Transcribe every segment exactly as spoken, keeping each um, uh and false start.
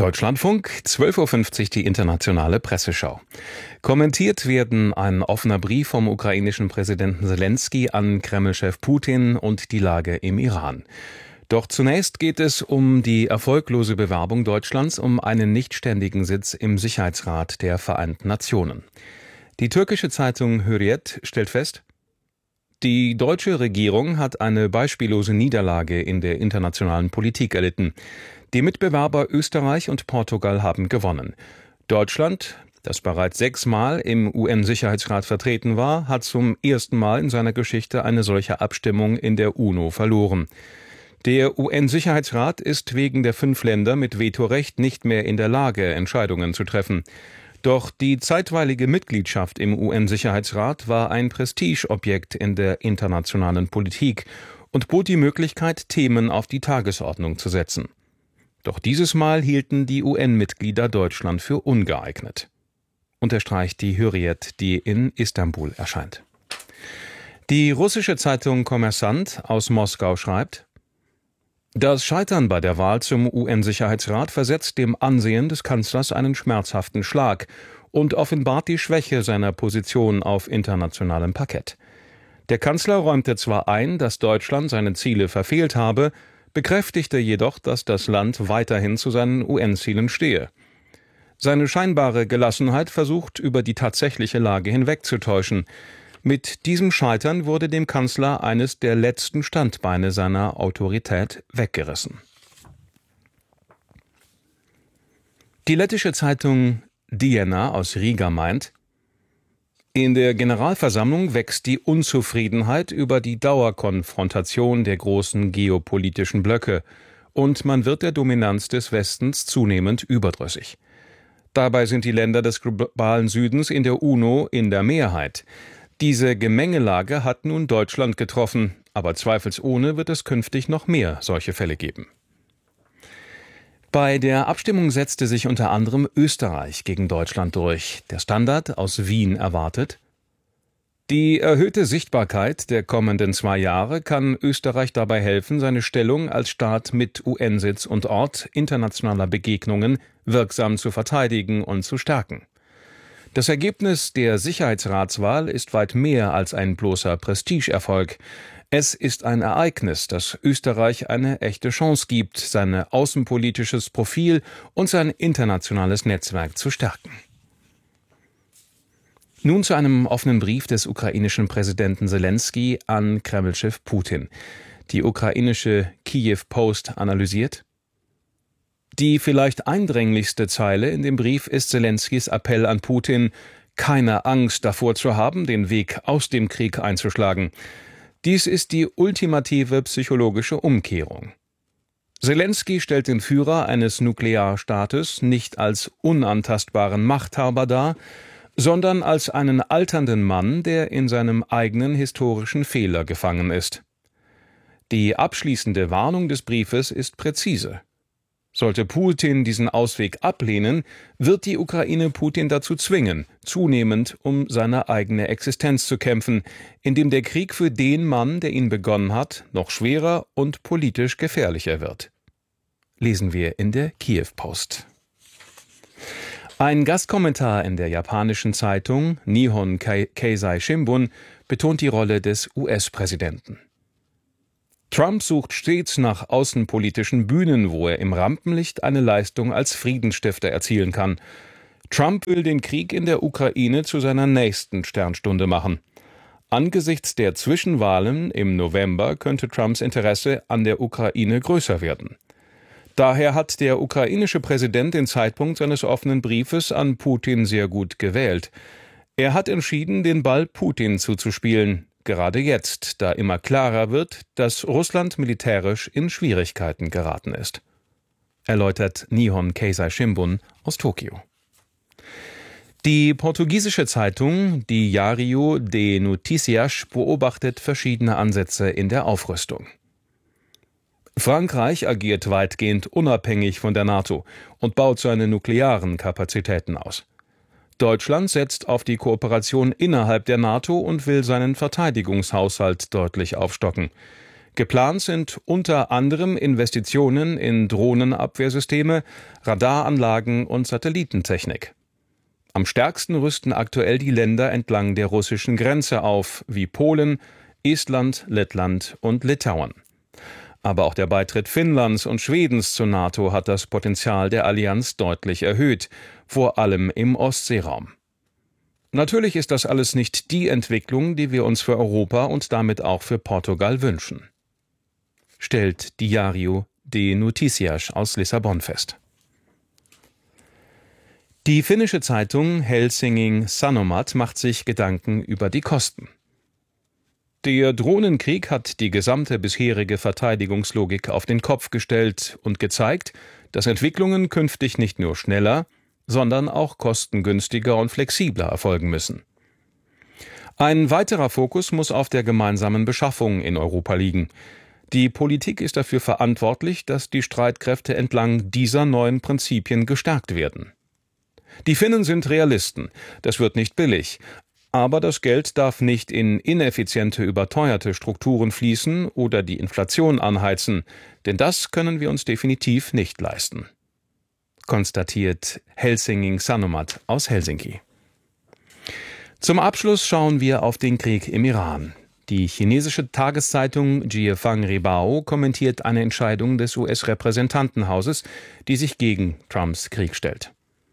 Deutschlandfunk, zwölf Uhr fünfzig die internationale Presseschau. Kommentiert werden ein offener Brief vom ukrainischen Präsidenten Selenskyj an Kreml-Chef Putin und die Lage im Iran. Doch zunächst geht es um die erfolglose Bewerbung Deutschlands um einen nichtständigen Sitz im Sicherheitsrat der Vereinten Nationen. Die türkische Zeitung Hürriyet stellt fest: Die deutsche Regierung hat eine beispiellose Niederlage in der internationalen Politik erlitten. Die Mitbewerber Österreich und Portugal haben gewonnen. Deutschland, das bereits sechsmal im U N-Sicherheitsrat vertreten war, hat zum ersten Mal in seiner Geschichte eine solche Abstimmung in der UNO verloren. Der U N-Sicherheitsrat ist wegen der fünf Länder mit Vetorecht nicht mehr in der Lage, Entscheidungen zu treffen. Doch die zeitweilige Mitgliedschaft im U N-Sicherheitsrat war ein Prestigeobjekt in der internationalen Politik und bot die Möglichkeit, Themen auf die Tagesordnung zu setzen. Doch dieses Mal hielten die U N-Mitglieder Deutschland für ungeeignet, unterstreicht die Hürriyet, die in Istanbul erscheint. Die russische Zeitung Kommersant aus Moskau schreibt: Das Scheitern bei der Wahl zum U N-Sicherheitsrat versetzt dem Ansehen des Kanzlers einen schmerzhaften Schlag und offenbart die Schwäche seiner Position auf internationalem Parkett. Der Kanzler räumte zwar ein, dass Deutschland seine Ziele verfehlt habe, bekräftigte jedoch, dass das Land weiterhin zu seinen U N-Zielen stehe. Seine scheinbare Gelassenheit versucht, über die tatsächliche Lage hinwegzutäuschen. Mit diesem Scheitern wurde dem Kanzler eines der letzten Standbeine seiner Autorität weggerissen. Die lettische Zeitung Diena aus Riga meint: In der Generalversammlung wächst die Unzufriedenheit über die Dauerkonfrontation der großen geopolitischen Blöcke und man wird der Dominanz des Westens zunehmend überdrüssig. Dabei sind die Länder des globalen Südens in der UNO in der Mehrheit. Diese Gemengelage hat nun Deutschland getroffen, aber zweifelsohne wird es künftig noch mehr solche Fälle geben. Bei der Abstimmung setzte sich unter anderem Österreich gegen Deutschland durch. Der Standard aus Wien erwartet: Die erhöhte Sichtbarkeit der kommenden zwei Jahre kann Österreich dabei helfen, seine Stellung als Staat mit U N-Sitz und Ort internationaler Begegnungen wirksam zu verteidigen und zu stärken. Das Ergebnis der Sicherheitsratswahl ist weit mehr als ein bloßer Prestigeerfolg. Es ist ein Ereignis, das Österreich eine echte Chance gibt, sein außenpolitisches Profil und sein internationales Netzwerk zu stärken. Nun zu einem offenen Brief des ukrainischen Präsidenten Selenskyj an Kreml-Chef Putin. Die ukrainische Kiew Post analysiert: Die vielleicht eindringlichste Zeile in dem Brief ist Selenskys Appell an Putin, keine Angst davor zu haben, den Weg aus dem Krieg einzuschlagen. Dies ist die ultimative psychologische Umkehrung. Selenskyj stellt den Führer eines Nuklearstaates nicht als unantastbaren Machthaber dar, sondern als einen alternden Mann, der in seinem eigenen historischen Fehler gefangen ist. Die abschließende Warnung des Briefes ist präzise. Sollte Putin diesen Ausweg ablehnen, wird die Ukraine Putin dazu zwingen, zunehmend um seine eigene Existenz zu kämpfen, indem der Krieg für den Mann, der ihn begonnen hat, noch schwerer und politisch gefährlicher wird. Lesen wir in der Kiew Post. Ein Gastkommentar in der japanischen Zeitung Nihon Keizai Shimbun betont die Rolle des U S-Präsidenten. Trump sucht stets nach außenpolitischen Bühnen, wo er im Rampenlicht eine Leistung als Friedensstifter erzielen kann. Trump will den Krieg in der Ukraine zu seiner nächsten Sternstunde machen. Angesichts der Zwischenwahlen im November könnte Trumps Interesse an der Ukraine größer werden. Daher hat der ukrainische Präsident den Zeitpunkt seines offenen Briefes an Putin sehr gut gewählt. Er hat entschieden, den Ball Putin zuzuspielen. Gerade jetzt, da immer klarer wird, dass Russland militärisch in Schwierigkeiten geraten ist, erläutert Nihon Keizai Shimbun aus Tokio. Die portugiesische Zeitung Diário de Noticias beobachtet verschiedene Ansätze in der Aufrüstung. Frankreich agiert weitgehend unabhängig von der NATO und baut seine nuklearen Kapazitäten aus. Deutschland setzt auf die Kooperation innerhalb der NATO und will seinen Verteidigungshaushalt deutlich aufstocken. Geplant sind unter anderem Investitionen in Drohnenabwehrsysteme, Radaranlagen und Satellitentechnik. Am stärksten rüsten aktuell die Länder entlang der russischen Grenze auf, wie Polen, Estland, Lettland und Litauen. Aber auch der Beitritt Finnlands und Schwedens zur NATO hat das Potenzial der Allianz deutlich erhöht, vor allem im Ostseeraum. Natürlich ist das alles nicht die Entwicklung, die wir uns für Europa und damit auch für Portugal wünschen, stellt Diário de Notícias aus Lissabon fest. Die finnische Zeitung Helsingin Sanomat macht sich Gedanken über die Kosten. Der Drohnenkrieg hat die gesamte bisherige Verteidigungslogik auf den Kopf gestellt und gezeigt, dass Entwicklungen künftig nicht nur schneller, sondern auch kostengünstiger und flexibler erfolgen müssen. Ein weiterer Fokus muss auf der gemeinsamen Beschaffung in Europa liegen. Die Politik ist dafür verantwortlich, dass die Streitkräfte entlang dieser neuen Prinzipien gestärkt werden. Die Finnen sind Realisten, das wird nicht billig, aber das Geld darf nicht in ineffiziente, überteuerte Strukturen fließen oder die Inflation anheizen, denn das können wir uns definitiv nicht leisten, konstatiert Helsingin Sanomat aus Helsinki. Zum Abschluss schauen wir auf den Krieg im Iran. Die chinesische Tageszeitung Jiefang Ribao kommentiert eine Entscheidung des U S-Repräsentantenhauses, die sich gegen Trumps Krieg stellt.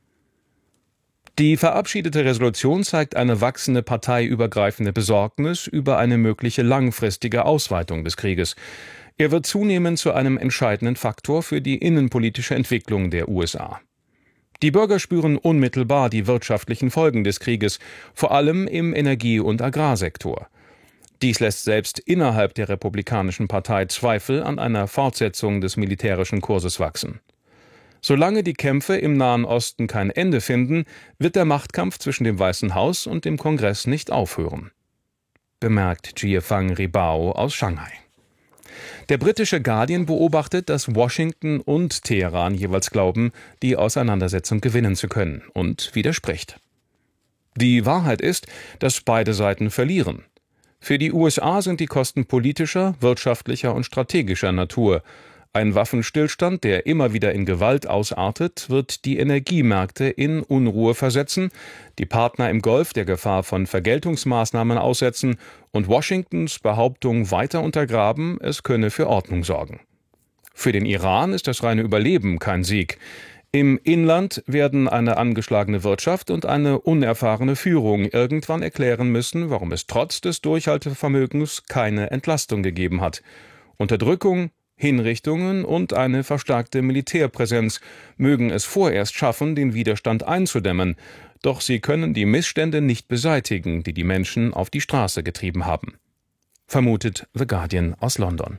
Die verabschiedete Resolution zeigt eine wachsende parteiübergreifende Besorgnis über eine mögliche langfristige Ausweitung des Krieges. Er wird zunehmend zu einem entscheidenden Faktor für die innenpolitische Entwicklung der U S A. Die Bürger spüren unmittelbar die wirtschaftlichen Folgen des Krieges, vor allem im Energie- und Agrarsektor. Dies lässt selbst innerhalb der Republikanischen Partei Zweifel an einer Fortsetzung des militärischen Kurses wachsen. Solange die Kämpfe im Nahen Osten kein Ende finden, wird der Machtkampf zwischen dem Weißen Haus und dem Kongress nicht aufhören, bemerkt Jiefang Ribao aus Shanghai. Der britische Guardian beobachtet, dass Washington und Teheran jeweils glauben, die Auseinandersetzung gewinnen zu können, und widerspricht. Die Wahrheit ist, dass beide Seiten verlieren. Für die U S A sind die Kosten politischer, wirtschaftlicher und strategischer Natur. Ein Waffenstillstand, der immer wieder in Gewalt ausartet, wird die Energiemärkte in Unruhe versetzen, die Partner im Golf der Gefahr von Vergeltungsmaßnahmen aussetzen und Washingtons Behauptung weiter untergraben, es könne für Ordnung sorgen. Für den Iran ist das reine Überleben kein Sieg. Im Inland werden eine angeschlagene Wirtschaft und eine unerfahrene Führung irgendwann erklären müssen, warum es trotz des Durchhaltevermögens keine Entlastung gegeben hat. Unterdrückung, Hinrichtungen und eine verstärkte Militärpräsenz mögen es vorerst schaffen, den Widerstand einzudämmen, doch sie können die Missstände nicht beseitigen, die die Menschen auf die Straße getrieben haben, vermutet The Guardian aus London.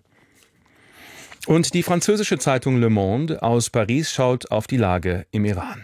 Und die französische Zeitung Le Monde aus Paris schaut auf die Lage im Iran.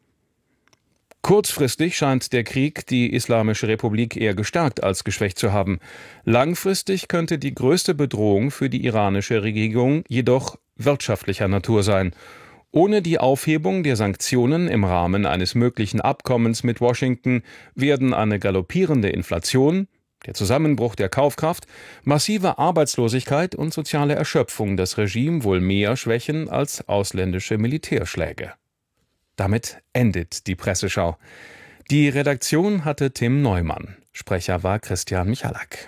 Kurzfristig scheint der Krieg die Islamische Republik eher gestärkt als geschwächt zu haben. Langfristig könnte die größte Bedrohung für die iranische Regierung jedoch wirtschaftlicher Natur sein. Ohne die Aufhebung der Sanktionen im Rahmen eines möglichen Abkommens mit Washington werden eine galoppierende Inflation, der Zusammenbruch der Kaufkraft, massive Arbeitslosigkeit und soziale Erschöpfung das Regime wohl mehr schwächen als ausländische Militärschläge. Damit endet die Presseschau. Die Redaktion hatte Tim Neumann. Sprecher war Christian Michalak.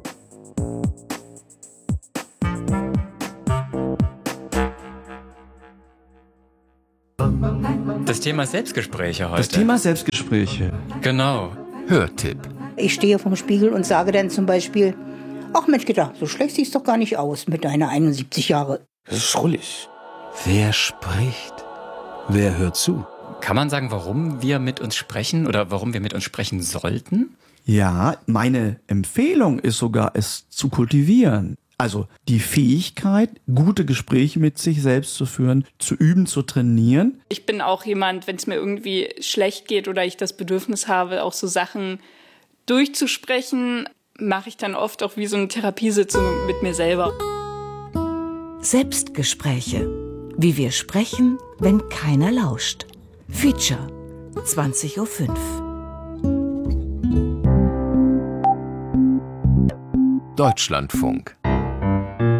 Das Thema Selbstgespräche heute. Das Thema Selbstgespräche. Genau. Hörtipp. Ich stehe vorm Spiegel und sage dann zum Beispiel: Ach Mensch, gedacht, so schlecht siehst doch gar nicht aus mit deiner einundsiebzig Jahre. Das ist schrullig. Wer spricht? Wer hört zu? Kann man sagen, warum wir mit uns sprechen oder warum wir mit uns sprechen sollten? Ja, meine Empfehlung ist sogar, es zu kultivieren. Also die Fähigkeit, gute Gespräche mit sich selbst zu führen, zu üben, zu trainieren. Ich bin auch jemand, wenn es mir irgendwie schlecht geht oder ich das Bedürfnis habe, auch so Sachen durchzusprechen, mache ich dann oft auch wie so eine Therapiesitzung mit mir selber. Selbstgespräche. Wie wir sprechen, wenn keiner lauscht. Feature. zwanzig Uhr fünf. Deutschlandfunk.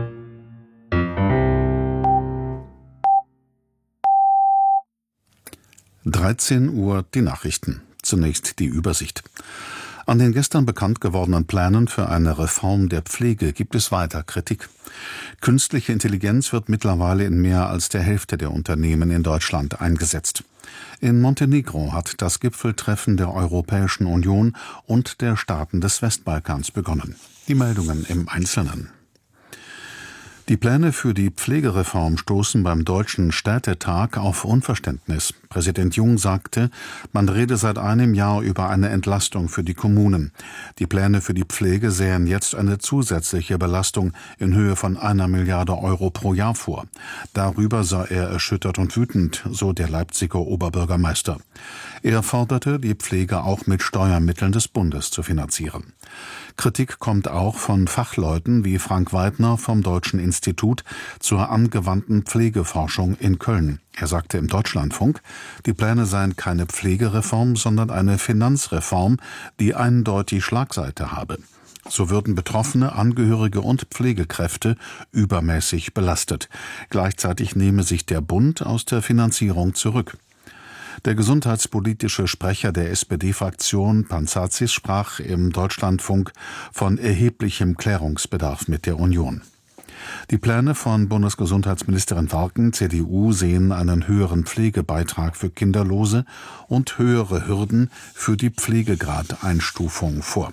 dreizehn Uhr die Nachrichten. Zunächst die Übersicht. An den gestern bekannt gewordenen Plänen für eine Reform der Pflege gibt es weiter Kritik. Künstliche Intelligenz wird mittlerweile in mehr als der Hälfte der Unternehmen in Deutschland eingesetzt. In Montenegro hat das Gipfeltreffen der Europäischen Union und der Staaten des Westbalkans begonnen. Die Meldungen im Einzelnen. Die Pläne für die Pflegereform stoßen beim Deutschen Städtetag auf Unverständnis. Präsident Jung sagte, man rede seit einem Jahr über eine Entlastung für die Kommunen. Die Pläne für die Pflege sähen jetzt eine zusätzliche Belastung in Höhe von einer Milliarde Euro pro Jahr vor. Darüber sei er erschüttert und wütend, so der Leipziger Oberbürgermeister. Er forderte, die Pflege auch mit Steuermitteln des Bundes zu finanzieren. Kritik kommt auch von Fachleuten wie Frank Weidner vom Deutschen Institut zur angewandten Pflegeforschung in Köln. Er sagte im Deutschlandfunk, die Pläne seien keine Pflegereform, sondern eine Finanzreform, die eindeutig Schlagseite habe. So würden Betroffene, Angehörige und Pflegekräfte übermäßig belastet. Gleichzeitig nehme sich der Bund aus der Finanzierung zurück. Der gesundheitspolitische Sprecher der S P D-Fraktion, Panzazis, sprach im Deutschlandfunk von erheblichem Klärungsbedarf mit der Union. Die Pläne von Bundesgesundheitsministerin Warken, C D U, sehen einen höheren Pflegebeitrag für Kinderlose und höhere Hürden für die Pflegegradeinstufung vor.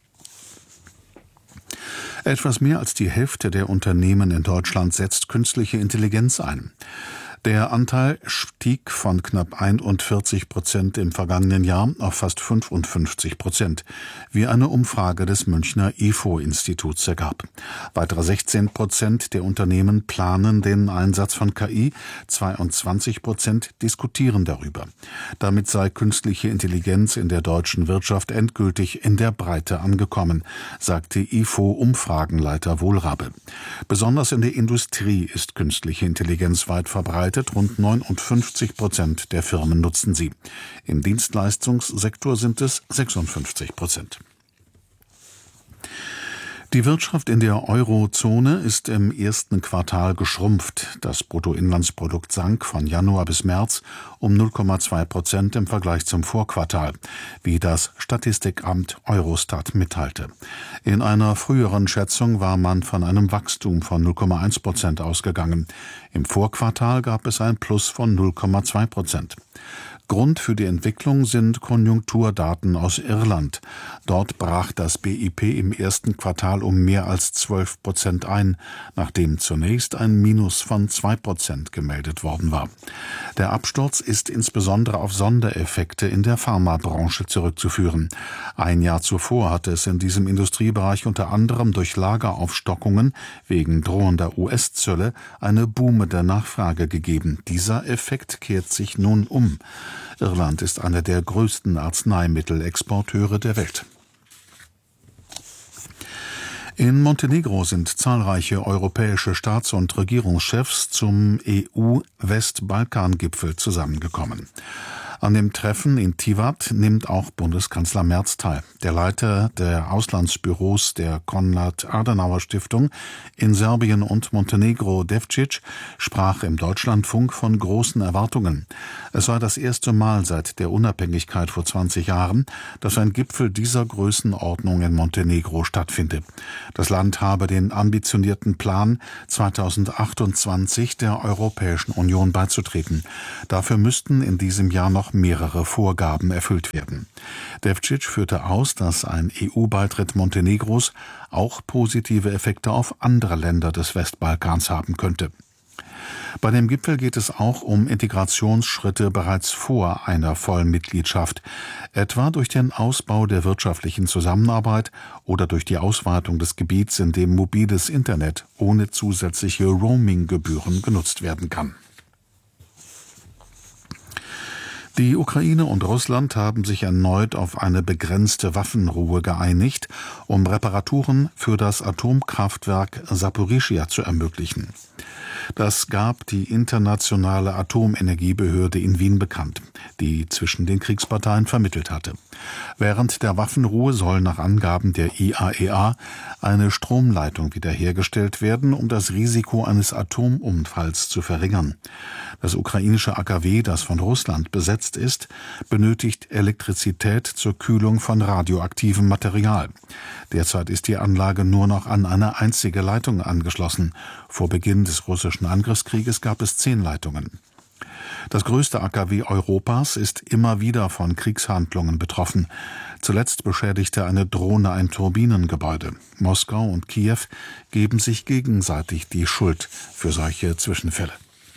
Etwas mehr als die Hälfte der Unternehmen in Deutschland setzt künstliche Intelligenz ein. Der Anteil stieg von knapp einundvierzig Prozent im vergangenen Jahr auf fast fünfundfünfzig Prozent, wie eine Umfrage des Münchner I F O-Instituts ergab. Weitere sechzehn Prozent der Unternehmen planen den Einsatz von K I, zweiundzwanzig Prozent diskutieren darüber. Damit sei künstliche Intelligenz in der deutschen Wirtschaft endgültig in der Breite angekommen, sagte I F O-Umfragenleiter Wohlrabe. Besonders in der Industrie ist künstliche Intelligenz weit verbreitet. Rund neunundfünfzig Prozent der Firmen nutzen sie. Im Dienstleistungssektor sind es sechsundfünfzig Prozent. Die Wirtschaft in der Eurozone ist im ersten Quartal geschrumpft. Das Bruttoinlandsprodukt sank von Januar bis März um null Komma zwei Prozent im Vergleich zum Vorquartal, wie das Statistikamt Eurostat mitteilte. In einer früheren Schätzung war man von einem Wachstum von null Komma eins Prozent ausgegangen. Im Vorquartal gab es ein Plus von null Komma zwei Prozent. Grund für die Entwicklung sind Konjunkturdaten aus Irland. Dort brach das B I P im ersten Quartal um mehr als zwölf Prozent ein, nachdem zunächst ein Minus von zwei Prozent gemeldet worden war. Der Absturz ist insbesondere auf Sondereffekte in der Pharmabranche zurückzuführen. Ein Jahr zuvor hatte es in diesem Industriebereich unter anderem durch Lageraufstockungen wegen drohender U S-Zölle eine boomende Nachfrage gegeben. Dieser Effekt kehrt sich nun um. Irland ist einer der größten Arzneimittelexporteure der Welt. In Montenegro sind zahlreiche europäische Staats- und Regierungschefs zum E U-Westbalkan-Gipfel zusammengekommen. An dem Treffen in Tivat nimmt auch Bundeskanzler Merz teil. Der Leiter der Auslandsbüros der Konrad-Adenauer-Stiftung in Serbien und Montenegro, Devčić, sprach im Deutschlandfunk von großen Erwartungen. Es sei das erste Mal seit der Unabhängigkeit vor zwanzig Jahren, dass ein Gipfel dieser Größenordnung in Montenegro stattfinde. Das Land habe den ambitionierten Plan, zweitausendachtundzwanzig der Europäischen Union beizutreten. Dafür müssten in diesem Jahr noch mehrere Vorgaben erfüllt werden. Devčić führte aus, dass ein E U-Beitritt Montenegros auch positive Effekte auf andere Länder des Westbalkans haben könnte. Bei dem Gipfel geht es auch um Integrationsschritte bereits vor einer Vollmitgliedschaft, etwa durch den Ausbau der wirtschaftlichen Zusammenarbeit oder durch die Ausweitung des Gebiets, in dem mobiles Internet ohne zusätzliche Roaming-Gebühren genutzt werden kann. Die Ukraine und Russland haben sich erneut auf eine begrenzte Waffenruhe geeinigt, um Reparaturen für das Atomkraftwerk Saporischschja zu ermöglichen. Das gab die Internationale Atomenergiebehörde in Wien bekannt, die zwischen den Kriegsparteien vermittelt hatte. Während der Waffenruhe soll nach Angaben der I A E A eine Stromleitung wiederhergestellt werden, um das Risiko eines Atomunfalls zu verringern. Das ukrainische A K W, das von Russland besetzt eingesetzt ist, benötigt Elektrizität zur Kühlung von radioaktivem Material. Derzeit ist die Anlage nur noch an eine einzige Leitung angeschlossen. Vor Beginn des russischen Angriffskrieges gab es zehn Leitungen. Das größte A K W Europas ist immer wieder von Kriegshandlungen betroffen. Zuletzt beschädigte eine Drohne ein Turbinengebäude. Moskau und Kiew geben sich gegenseitig die Schuld für solche Zwischenfälle.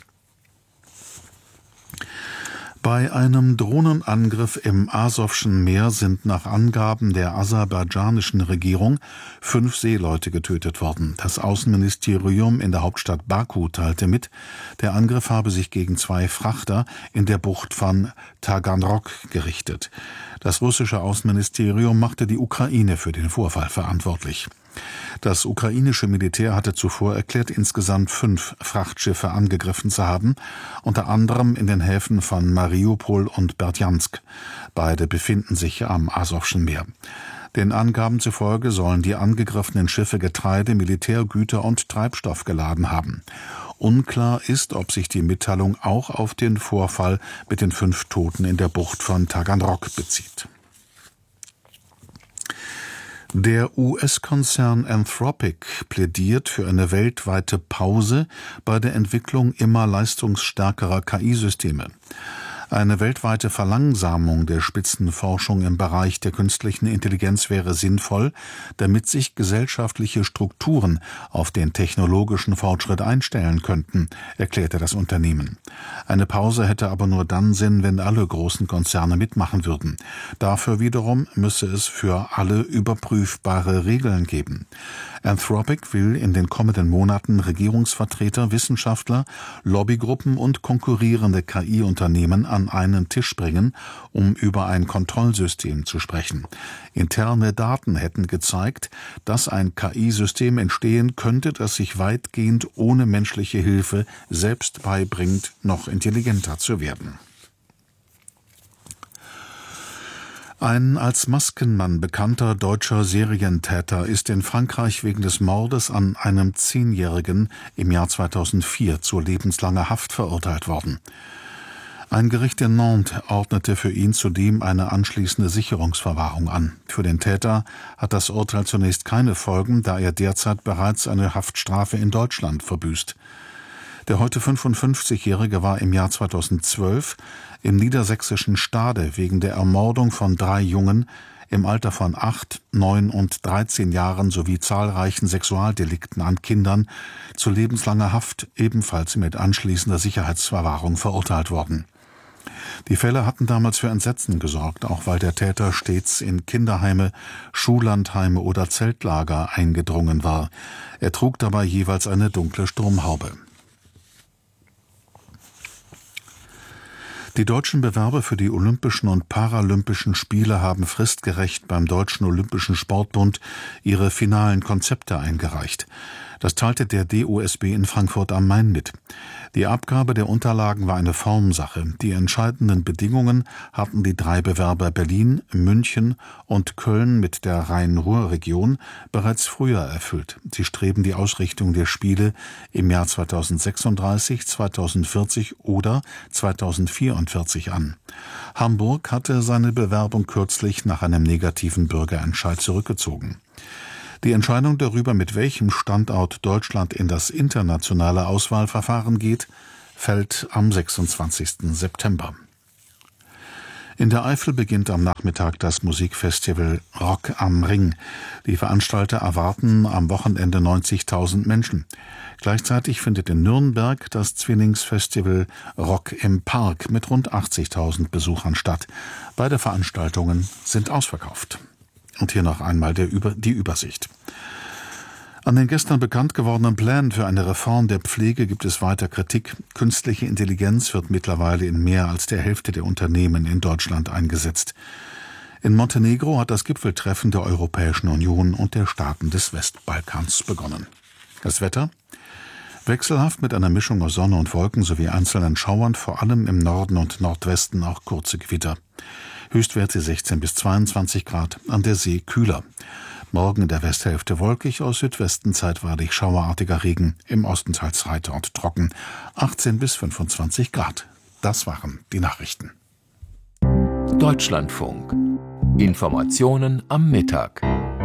Bei einem Drohnenangriff im Asowschen Meer sind nach Angaben der aserbaidschanischen Regierung fünf Seeleute getötet worden. Das Außenministerium in der Hauptstadt Baku teilte mit, der Angriff habe sich gegen zwei Frachter in der Bucht von Taganrog gerichtet. Das russische Außenministerium machte die Ukraine für den Vorfall verantwortlich. Das ukrainische Militär hatte zuvor erklärt, insgesamt fünf Frachtschiffe angegriffen zu haben, unter anderem in den Häfen von Mariupol und Berdjansk. Beide befinden sich am Asowschen Meer. Den Angaben zufolge sollen die angegriffenen Schiffe Getreide, Militärgüter und Treibstoff geladen haben. Unklar ist, ob sich die Mitteilung auch auf den Vorfall mit den fünf Toten in der Bucht von Taganrog bezieht. Der U S-Konzern Anthropic plädiert für eine weltweite Pause bei der Entwicklung immer leistungsstärkerer K I-Systeme. Eine weltweite Verlangsamung der Spitzenforschung im Bereich der künstlichen Intelligenz wäre sinnvoll, damit sich gesellschaftliche Strukturen auf den technologischen Fortschritt einstellen könnten, erklärte das Unternehmen. Eine Pause hätte aber nur dann Sinn, wenn alle großen Konzerne mitmachen würden. Dafür wiederum müsse es für alle überprüfbare Regeln geben. Anthropic will in den kommenden Monaten Regierungsvertreter, Wissenschaftler, Lobbygruppen und konkurrierende K I-Unternehmen an einen Tisch bringen, um über ein Kontrollsystem zu sprechen. Interne Daten hätten gezeigt, dass ein K I-System entstehen könnte, das sich weitgehend ohne menschliche Hilfe selbst beibringt, noch intelligenter zu werden. Ein als Maskenmann bekannter deutscher Serientäter ist in Frankreich wegen des Mordes an einem Zehnjährigen im Jahr zweitausendvier zu lebenslanger Haft verurteilt worden. Ein Gericht in Nantes ordnete für ihn zudem eine anschließende Sicherungsverwahrung an. Für den Täter hat das Urteil zunächst keine Folgen, da er derzeit bereits eine Haftstrafe in Deutschland verbüßt. Der heute fünfundfünfzigjährige war im Jahr zweitausendzwölf im niedersächsischen Stade wegen der Ermordung von drei Jungen im Alter von acht, neun und dreizehn Jahren sowie zahlreichen Sexualdelikten an Kindern zu lebenslanger Haft, ebenfalls mit anschließender Sicherheitsverwahrung verurteilt worden. Die Fälle hatten damals für Entsetzen gesorgt, auch weil der Täter stets in Kinderheime, Schullandheime oder Zeltlager eingedrungen war. Er trug dabei jeweils eine dunkle Sturmhaube. Die deutschen Bewerber für die Olympischen und Paralympischen Spiele haben fristgerecht beim Deutschen Olympischen Sportbund ihre finalen Konzepte eingereicht. Das teilte der D O S B in Frankfurt am Main mit. Die Abgabe der Unterlagen war eine Formsache. Die entscheidenden Bedingungen hatten die drei Bewerber Berlin, München und Köln mit der Rhein-Ruhr-Region bereits früher erfüllt. Sie streben die Ausrichtung der Spiele im Jahr zweitausendsechsunddreißig, zweitausendvierzig oder zweitausendvierundvierzig an. Hamburg hatte seine Bewerbung kürzlich nach einem negativen Bürgerentscheid zurückgezogen. Die Entscheidung darüber, mit welchem Standort Deutschland in das internationale Auswahlverfahren geht, fällt am sechsundzwanzigsten September. In der Eifel beginnt am Nachmittag das Musikfestival Rock am Ring. Die Veranstalter erwarten am Wochenende neunzigtausend Menschen. Gleichzeitig findet in Nürnberg das Zwillingsfestival Rock im Park mit rund achtzigtausend Besuchern statt. Beide Veranstaltungen sind ausverkauft. Und hier noch einmal der Über- die Übersicht. An den gestern bekannt gewordenen Plänen für eine Reform der Pflege gibt es weiter Kritik. Künstliche Intelligenz wird mittlerweile in mehr als der Hälfte der Unternehmen in Deutschland eingesetzt. In Montenegro hat das Gipfeltreffen der Europäischen Union und der Staaten des Westbalkans begonnen. Das Wetter? Wechselhaft mit einer Mischung aus Sonne und Wolken sowie einzelnen Schauern, vor allem im Norden und Nordwesten auch kurze Gewitter. Höchstwerte sechzehn bis zweiundzwanzig Grad, an der See kühler. Morgen in der Westhälfte wolkig, aus Südwesten zeitweilig schauerartiger Regen, im Osten teils heiter und trocken, achtzehn bis fünfundzwanzig Grad. Das waren die Nachrichten. Deutschlandfunk. Informationen am Mittag.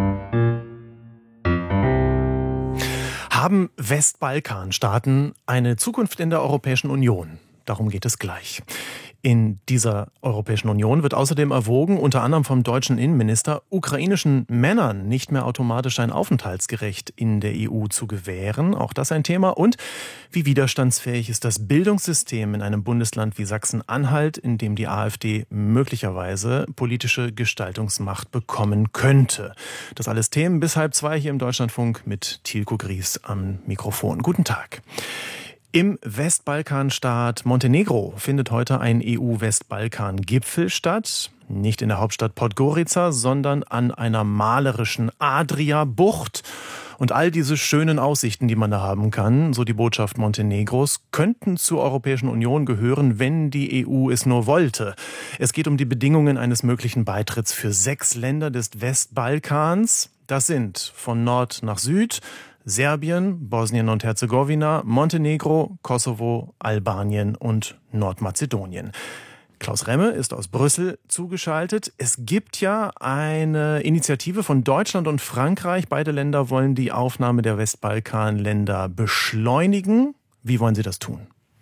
Haben Westbalkanstaaten eine Zukunft in der Europäischen Union? Darum geht es gleich. In dieser Europäischen Union wird außerdem erwogen, unter anderem vom deutschen Innenminister, ukrainischen Männern nicht mehr automatisch ein Aufenthaltsrecht in der E U zu gewähren. Auch das ein Thema. Und wie widerstandsfähig ist das Bildungssystem in einem Bundesland wie Sachsen-Anhalt, in dem die AfD möglicherweise politische Gestaltungsmacht bekommen könnte. Das alles Themen bis halb zwei hier im Deutschlandfunk mit Tilko Gries am Mikrofon. Guten Tag. Im Westbalkanstaat Montenegro findet heute ein E U-Westbalkan-Gipfel statt. Nicht in der Hauptstadt Podgorica, sondern an einer malerischen Adria-Bucht. Und all diese schönen Aussichten, die man da haben kann, so die Botschaft Montenegros, könnten zur Europäischen Union gehören, wenn die E U es nur wollte. Es geht um die Bedingungen eines möglichen Beitritts für sechs Länder des Westbalkans. Das sind von Nord nach Süd Serbien, Bosnien und Herzegowina, Montenegro, Kosovo, Albanien und Nordmazedonien. Klaus Remme ist aus Brüssel zugeschaltet. Es gibt ja eine Initiative von Deutschland und Frankreich. Beide Länder wollen die Aufnahme der Westbalkanländer beschleunigen. Wie wollen Sie das tun?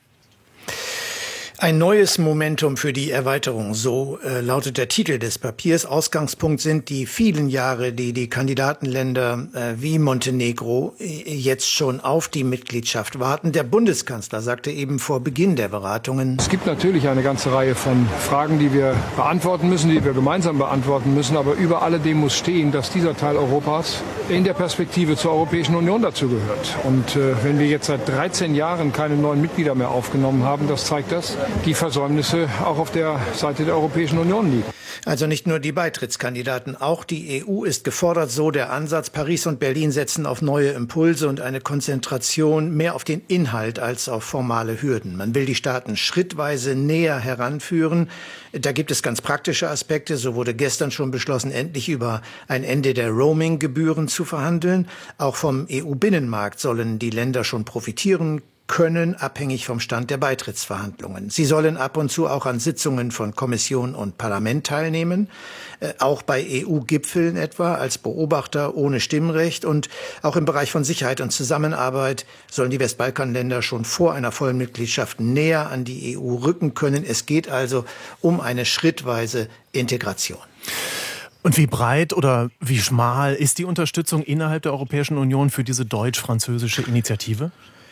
Ein neues Momentum für die Erweiterung, so äh, lautet der Titel des Papiers. Ausgangspunkt sind die vielen Jahre, die die Kandidatenländer äh, wie Montenegro äh, jetzt schon auf die Mitgliedschaft warten. Der Bundeskanzler sagte eben vor Beginn der Beratungen: Es gibt natürlich eine ganze Reihe von Fragen, die wir beantworten müssen, die wir gemeinsam beantworten müssen. Aber über alledem muss stehen, dass dieser Teil Europas in der Perspektive zur Europäischen Union dazugehört. Und äh, wenn wir jetzt seit dreizehn Jahren keine neuen Mitglieder mehr aufgenommen haben, das zeigt das, die Versäumnisse auch auf der Seite der Europäischen Union liegen. Also nicht nur die Beitrittskandidaten, auch die E U ist gefordert, so der Ansatz. Paris und Berlin setzen auf neue Impulse und eine Konzentration mehr auf den Inhalt als auf formale Hürden. Man will die Staaten schrittweise näher heranführen. Da gibt es ganz praktische Aspekte. So wurde gestern schon beschlossen, endlich über ein Ende der Roaming-Gebühren zu verhandeln. Auch vom E U-Binnenmarkt sollen die Länder schon profitieren können, abhängig vom Stand der Beitrittsverhandlungen. Sie sollen ab und zu auch an Sitzungen von Kommission und Parlament teilnehmen, äh, auch bei E U-Gipfeln etwa als Beobachter ohne Stimmrecht. Und auch im Bereich von Sicherheit und Zusammenarbeit sollen die Westbalkanländer schon vor einer vollen Mitgliedschaft näher an die E U rücken können. Es geht also um eine schrittweise Integration. Und wie breit oder wie schmal ist die Unterstützung innerhalb der Europäischen Union für diese deutsch-französische Initiative?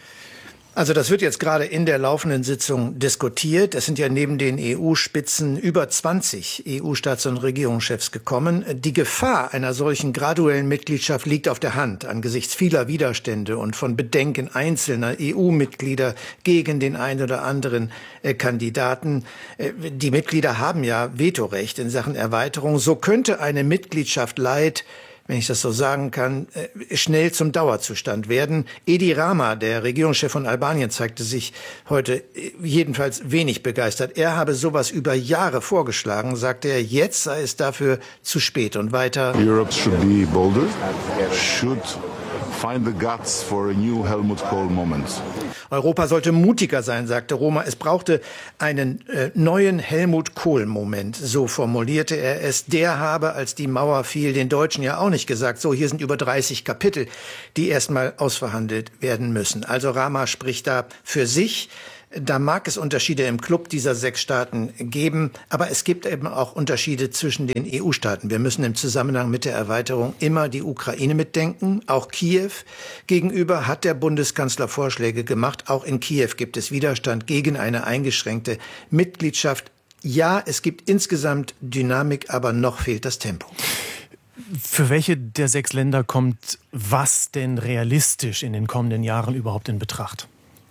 Also das wird jetzt gerade in der laufenden Sitzung diskutiert. Es sind ja neben den E U-Spitzen über zwanzig E U-Staats- und Regierungschefs gekommen. Die Gefahr einer solchen graduellen Mitgliedschaft liegt auf der Hand angesichts vieler Widerstände und von Bedenken einzelner E U-Mitglieder gegen den einen oder anderen äh, Kandidaten. Äh, die Mitglieder haben ja Vetorecht in Sachen Erweiterung. So könnte eine Mitgliedschaft Light, wenn ich das so sagen kann, schnell zum Dauerzustand werden. Edi Rama, der Regierungschef von Albanien, zeigte sich heute jedenfalls wenig begeistert. Er habe sowas über Jahre vorgeschlagen, sagte er, jetzt sei es dafür zu spät. Und weiter: Europe should be bolder, should find the guts for a new Helmut Kohl moment. Europa sollte mutiger sein, sagte Roma. Es brauchte einen äh, neuen Helmut Kohl-Moment, so formulierte er es. Der habe, als die Mauer fiel, den Deutschen ja auch nicht gesagt, so, hier sind über dreißig Kapitel, die erstmal ausverhandelt werden müssen. Also Rama spricht da für sich. Da mag es Unterschiede im Club dieser sechs Staaten geben, aber es gibt eben auch Unterschiede zwischen den E U-Staaten. Wir müssen im Zusammenhang mit der Erweiterung immer die Ukraine mitdenken. Auch Kiew gegenüber hat der Bundeskanzler Vorschläge gemacht. Auch in Kiew gibt es Widerstand gegen eine eingeschränkte Mitgliedschaft. Ja, es gibt insgesamt Dynamik, aber noch fehlt das Tempo. Für welche der sechs Länder kommt was denn realistisch in den kommenden Jahren überhaupt in Betracht?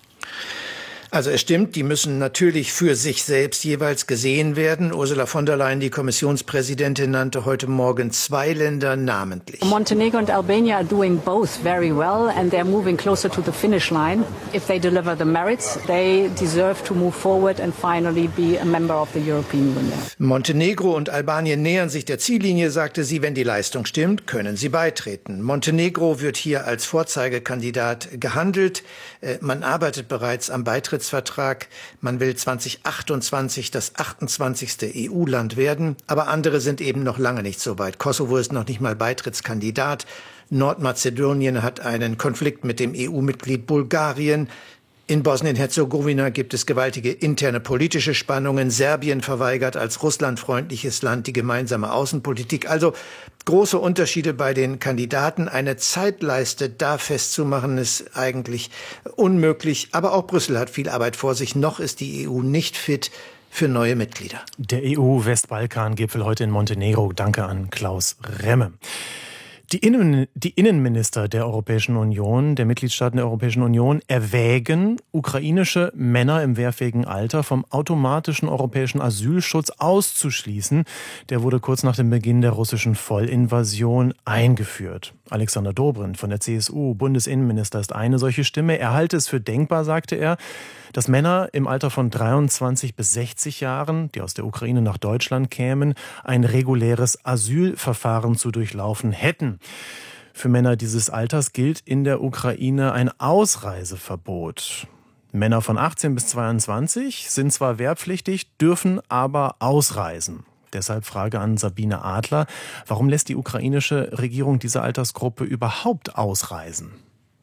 Also es stimmt, die müssen natürlich für sich selbst jeweils gesehen werden. Ursula von der Leyen, die Kommissionspräsidentin, nannte heute Morgen zwei Länder namentlich. Montenegro and Albania are doing both very well and they're moving closer to the finish line. If they deliver the merits, they deserve to move forward and finally be a member of the European Union. Montenegro und Albanien nähern sich der Ziellinie, sagte sie. Wenn die Leistung stimmt, können sie beitreten. Montenegro wird hier als Vorzeigekandidat gehandelt. Man arbeitet bereits am Beitritt Beitrittsvertrag. Man will zwanzig achtundzwanzig das achtundzwanzigste E U-Land werden. Aber andere sind eben noch lange nicht so weit. Kosovo ist noch nicht mal Beitrittskandidat. Nordmazedonien hat einen Konflikt mit dem E U-Mitglied Bulgarien. In Bosnien-Herzegowina gibt es gewaltige interne politische Spannungen. Serbien verweigert als russlandfreundliches Land die gemeinsame Außenpolitik. Also große Unterschiede bei den Kandidaten. Eine Zeitleiste da festzumachen, ist eigentlich unmöglich. Aber auch Brüssel hat viel Arbeit vor sich. Noch ist die E U nicht fit für neue Mitglieder. Der E U-Westbalkan-Gipfel heute in Montenegro. Danke an Klaus Remme. Die, Innen, die Innenminister der Europäischen Union, der Mitgliedstaaten der Europäischen Union, erwägen, ukrainische Männer im wehrfähigen Alter vom automatischen europäischen Asylschutz auszuschließen. Der wurde kurz nach dem Beginn der russischen Vollinvasion eingeführt. Alexander Dobrindt von der C S U, Bundesinnenminister, ist eine solche Stimme. Er halte es für denkbar, sagte er, dass Männer im Alter von dreiundzwanzig bis sechzig Jahren, die aus der Ukraine nach Deutschland kämen, ein reguläres Asylverfahren zu durchlaufen hätten. Für Männer dieses Alters gilt in der Ukraine ein Ausreiseverbot. Männer von achtzehn bis zweiundzwanzig sind zwar wehrpflichtig, dürfen aber ausreisen. Deshalb Frage an Sabine Adler, warum lässt die ukrainische Regierung diese Altersgruppe überhaupt ausreisen?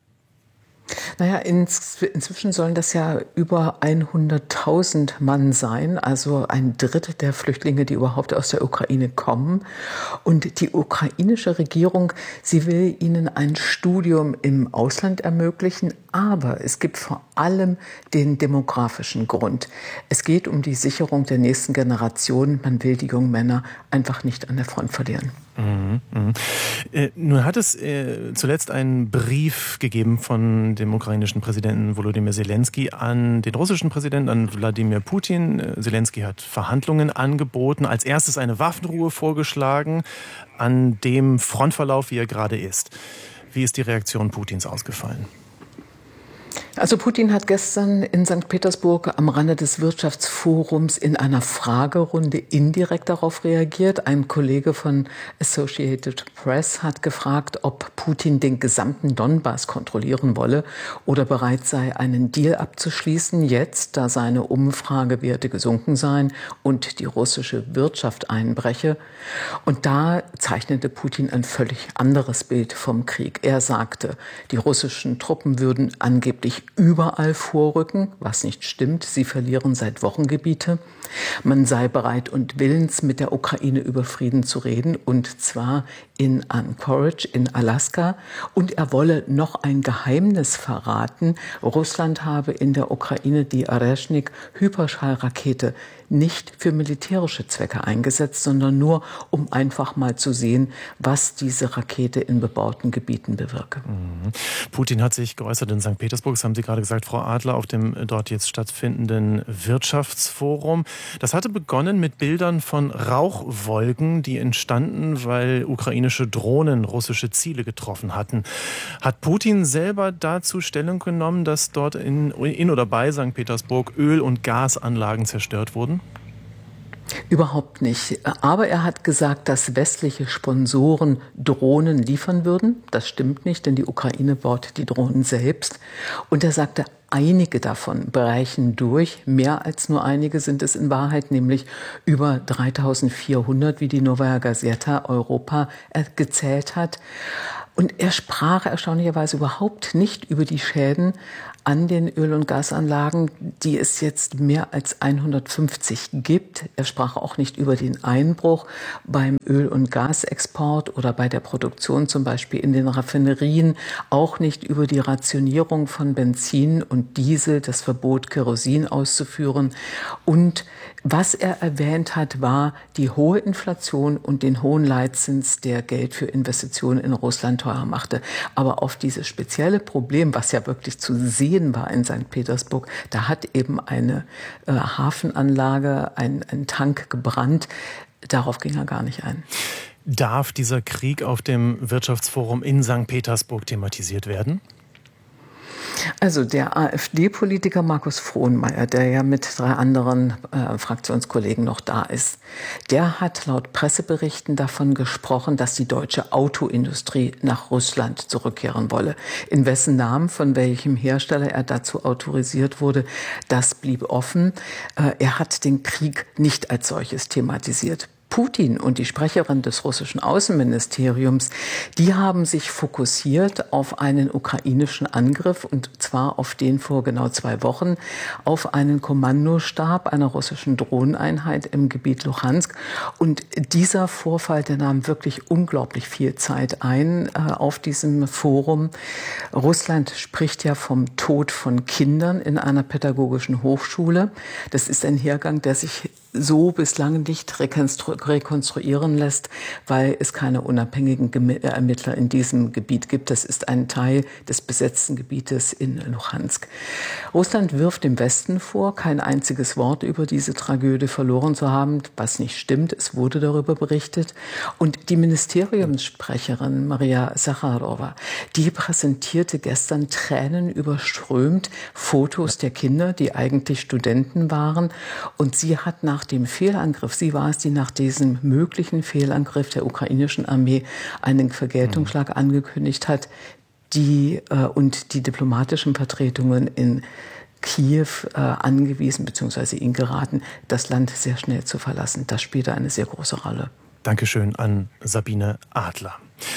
Naja, ins, inzwischen sollen das ja über hunderttausend Mann sein, also ein Drittel der Flüchtlinge, die überhaupt aus der Ukraine kommen. Und die ukrainische Regierung, sie will ihnen ein Studium im Ausland ermöglichen, aber es gibt vor allem den demografischen Grund. Es geht um die Sicherung der nächsten Generation. Man will die jungen Männer einfach nicht an der Front verlieren. Mhm, mh. äh, nun hat es äh, zuletzt einen Brief gegeben von dem ukrainischen Präsidenten Volodymyr Zelensky an den russischen Präsidenten, an Wladimir Putin. Äh, Zelensky hat Verhandlungen angeboten, als erstes eine Waffenruhe vorgeschlagen, an dem Frontverlauf, wie er gerade ist. Wie ist die Reaktion Putins ausgefallen? Also Putin hat gestern in Sankt Petersburg am Rande des Wirtschaftsforums in einer Fragerunde indirekt darauf reagiert. Ein Kollege von Associated Press hat gefragt, ob Putin den gesamten Donbass kontrollieren wolle oder bereit sei, einen Deal abzuschließen, jetzt, da seine Umfragewerte gesunken seien und die russische Wirtschaft einbreche. Und da zeichnete Putin ein völlig anderes Bild vom Krieg. Er sagte, die russischen Truppen würden angeblich überall vorrücken, was nicht stimmt. Sie verlieren seit Wochen Gebiete. Man sei bereit und willens, mit der Ukraine über Frieden zu reden, und zwar in Anchorage in Alaska. Und er wolle noch ein Geheimnis verraten. Russland habe in der Ukraine die Oreshnik-Hyperschallrakete nicht für militärische Zwecke eingesetzt, sondern nur, um einfach mal zu sehen, was diese Rakete in bebauten Gebieten bewirke. Mhm. Putin hat sich geäußert in Sankt Petersburg, das haben Sie gerade gesagt, Frau Adler, auf dem dort jetzt stattfindenden Wirtschaftsforum. Das hatte begonnen mit Bildern von Rauchwolken, die entstanden, weil ukrainische Drohnen russische Ziele getroffen hatten. Hat Putin selber dazu Stellung genommen, dass dort in, in oder bei Sankt Petersburg Öl- und Gasanlagen zerstört wurden? Überhaupt nicht. Aber er hat gesagt, dass westliche Sponsoren Drohnen liefern würden. Das stimmt nicht, denn die Ukraine baut die Drohnen selbst. Und er sagte, einige davon brechen durch. Mehr als nur einige sind es in Wahrheit, nämlich über dreitausendvierhundert, wie die Novaya Gazeta Europa gezählt hat. Und er sprach erstaunlicherweise überhaupt nicht über die Schäden an den Öl- und Gasanlagen, die es jetzt mehr als hundertfünfzig gibt. Er sprach auch nicht über den Einbruch beim Öl- und Gasexport oder bei der Produktion zum Beispiel in den Raffinerien, auch nicht über die Rationierung von Benzin und Diesel, das Verbot, Kerosin auszuführen. Und was er erwähnt hat, war die hohe Inflation und den hohen Leitzins, der Geld für Investitionen in Russland teuer machte. Aber auf dieses spezielle Problem, was ja wirklich zu sehen war in Sankt Petersburg, da hat eben eine äh, Hafenanlage, ein, ein Tank gebrannt. Darauf ging er gar nicht ein. Darf dieser Krieg auf dem Wirtschaftsforum in Sankt Petersburg thematisiert werden? Also der AfD-Politiker Markus Frohnmayer, der ja mit drei anderen äh, Fraktionskollegen noch da ist, der hat laut Presseberichten davon gesprochen, dass die deutsche Autoindustrie nach Russland zurückkehren wolle. In wessen Namen, von welchem Hersteller er dazu autorisiert wurde, das blieb offen. Äh, er hat den Krieg nicht als solches thematisiert. Putin und die Sprecherin des russischen Außenministeriums, die haben sich fokussiert auf einen ukrainischen Angriff, und zwar auf den vor genau zwei Wochen, auf einen Kommandostab einer russischen Drohneneinheit im Gebiet Luhansk. Und dieser Vorfall, der nahm wirklich unglaublich viel Zeit ein äh, auf diesem Forum. Russland spricht ja vom Tod von Kindern in einer pädagogischen Hochschule. Das ist ein Hergang, der sich so bislang nicht rekonstru- rekonstruieren lässt, weil es keine unabhängigen Gem- Ermittler in diesem Gebiet gibt. Das ist ein Teil des besetzten Gebietes in Luhansk. Russland wirft dem Westen vor, kein einziges Wort über diese Tragödie verloren zu haben, was nicht stimmt. Es wurde darüber berichtet. Und die Ministeriumssprecherin Maria Sacharowa, die präsentierte gestern tränenüberströmt Fotos der Kinder, die eigentlich Studenten waren. Und sie hat nach dem Fehlangriff, sie war es, die nach diesem möglichen Fehlangriff der ukrainischen Armee einen Vergeltungsschlag angekündigt hat, die äh, und die diplomatischen Vertretungen in Kiew äh, angewiesen bzw. ihnen geraten, das Land sehr schnell zu verlassen. Das spielte eine sehr große Rolle. Dankeschön an Sabine Adler.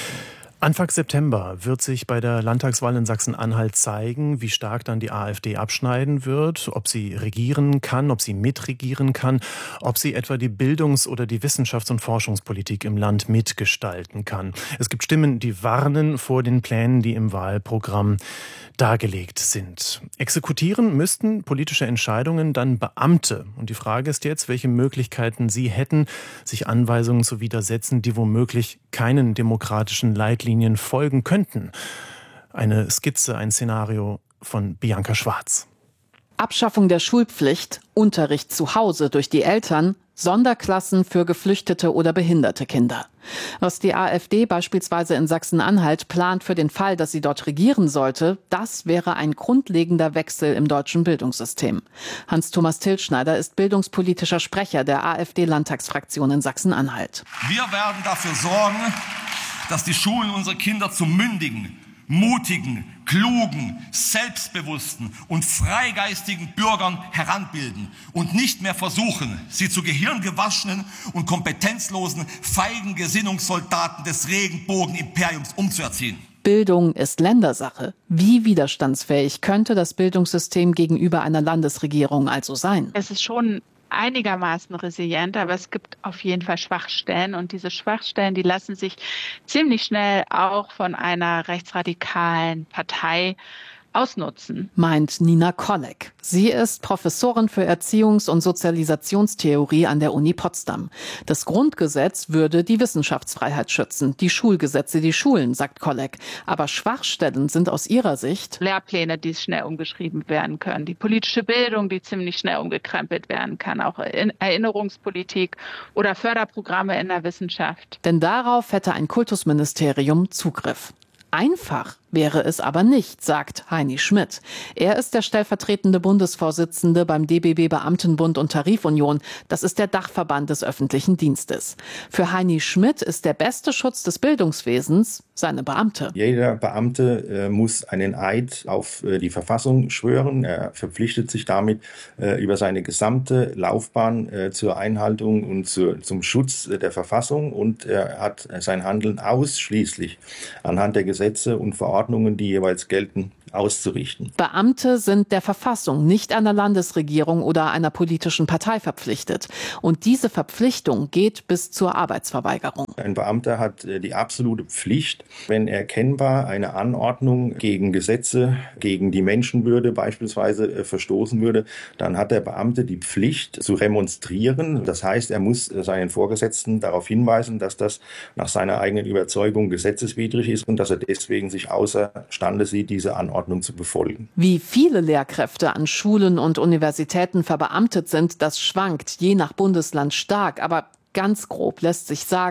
Anfang September wird sich bei der Landtagswahl in Sachsen-Anhalt zeigen, wie stark dann die AfD abschneiden wird, ob sie regieren kann, ob sie mitregieren kann, ob sie etwa die Bildungs- oder die Wissenschafts- und Forschungspolitik im Land mitgestalten kann. Es gibt Stimmen, die warnen vor den Plänen, die im Wahlprogramm dargelegt sind. Exekutieren müssten politische Entscheidungen dann Beamte. Und die Frage ist jetzt, welche Möglichkeiten sie hätten, sich Anweisungen zu widersetzen, die womöglich keinen demokratischen Leitlinien folgen könnten. Eine Skizze, ein Szenario von Bianca Schwarz. Abschaffung der Schulpflicht, Unterricht zu Hause durch die Eltern, Sonderklassen für geflüchtete oder behinderte Kinder. Was die AfD beispielsweise in Sachsen-Anhalt plant für den Fall, dass sie dort regieren sollte, das wäre ein grundlegender Wechsel im deutschen Bildungssystem. Hans-Thomas Tilschneider ist bildungspolitischer Sprecher der AfD-Landtagsfraktion in Sachsen-Anhalt. Wir werden dafür sorgen, dass die Schulen unsere Kinder zu mündigen, mutigen, klugen, selbstbewussten und freigeistigen Bürgern heranbilden und nicht mehr versuchen, sie zu gehirngewaschenen und kompetenzlosen, feigen Gesinnungssoldaten des Regenbogenimperiums umzuerziehen. Bildung ist Ländersache. Wie widerstandsfähig könnte das Bildungssystem gegenüber einer Landesregierung also sein? Es ist schon einigermaßen resilient, aber es gibt auf jeden Fall Schwachstellen, und diese Schwachstellen, die lassen sich ziemlich schnell auch von einer rechtsradikalen Partei ausnutzen. Meint Nina Kolleg. Sie ist Professorin für Erziehungs- und Sozialisationstheorie an der Uni Potsdam. Das Grundgesetz würde die Wissenschaftsfreiheit schützen, die Schulgesetze die Schulen, sagt Kolleg. Aber Schwachstellen sind aus ihrer Sicht Lehrpläne, die schnell umgeschrieben werden können, die politische Bildung, die ziemlich schnell umgekrempelt werden kann, auch Erinnerungspolitik oder Förderprogramme in der Wissenschaft. Denn darauf hätte ein Kultusministerium Zugriff. Einfach wäre es aber nicht, sagt Heini Schmidt. Er ist der stellvertretende Bundesvorsitzende beim D B B Beamtenbund und Tarifunion. Das ist der Dachverband des öffentlichen Dienstes. Für Heini Schmidt ist der beste Schutz des Bildungswesens seine Beamte. Jeder Beamte äh, muss einen Eid auf äh, die Verfassung schwören. Er verpflichtet sich damit äh, über seine gesamte Laufbahn äh, zur Einhaltung und zur, zum Schutz äh, der Verfassung, und er hat sein Handeln ausschließlich anhand der Gesetze und Verordnungen, die jeweils gelten, auszurichten. Beamte sind der Verfassung, nicht einer Landesregierung oder einer politischen Partei verpflichtet. Und diese Verpflichtung geht bis zur Arbeitsverweigerung. Ein Beamter hat die absolute Pflicht, wenn erkennbar eine Anordnung gegen Gesetze, gegen die Menschenwürde beispielsweise verstoßen würde, dann hat der Beamte die Pflicht zu remonstrieren. Das heißt, er muss seinen Vorgesetzten darauf hinweisen, dass das nach seiner eigenen Überzeugung gesetzeswidrig ist und dass er deswegen sich außerstande sieht, diese Anordnung zu befolgen. Wie viele Lehrkräfte an Schulen und Universitäten verbeamtet sind, das schwankt je nach Bundesland stark. Aber ganz grob lässt sich sagen,